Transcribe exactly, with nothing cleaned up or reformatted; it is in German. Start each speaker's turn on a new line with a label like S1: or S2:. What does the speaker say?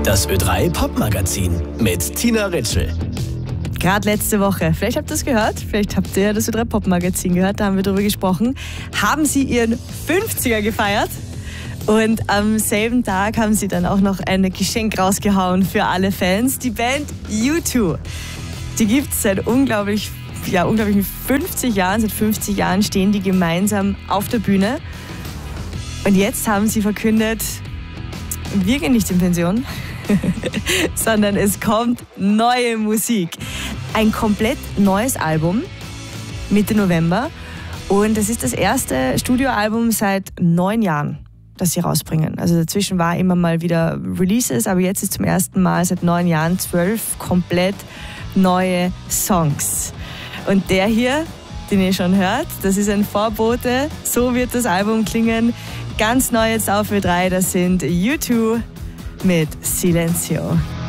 S1: Das Ö drei Popmagazin mit Tina Ritschl.
S2: Gerade letzte Woche, vielleicht habt ihr das gehört, vielleicht habt ihr das Ö drei Popmagazin gehört, da haben wir darüber gesprochen, haben sie ihren fünfziger gefeiert und am selben Tag haben sie dann auch noch ein Geschenk rausgehauen für alle Fans, die Band U zwei. Die gibt es seit unglaublich, ja, unglaublich fünfzig Jahren, seit fünfzig Jahren stehen die gemeinsam auf der Bühne und jetzt haben sie verkündet, wir gehen nicht in Pension, sondern es kommt neue Musik. Ein komplett neues Album Mitte November und es ist das erste Studioalbum seit neun Jahren, das sie rausbringen. Also dazwischen war immer mal wieder Releases, aber jetzt ist zum ersten Mal seit neun Jahren zwölf komplett neue Songs. Und der hier, den ihr schon hört, das ist ein Vorbote, so wird das Album klingen. Ganz neu jetzt auf Ö drei, das sind U zwei mit Silencio.